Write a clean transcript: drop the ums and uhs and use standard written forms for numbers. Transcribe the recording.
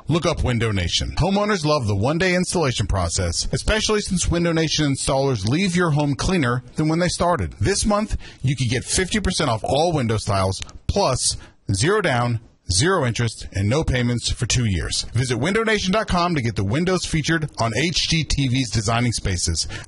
look up Window Nation. Homeowners love the one-day installation process, especially since Window Nation installers leave your home cleaner than when they started. This month, you can get 50% off all window styles, plus 0 down, 0 interest, and no payments for 2 years. Visit windownation.com to get the windows featured on HGTV's Designing Spaces.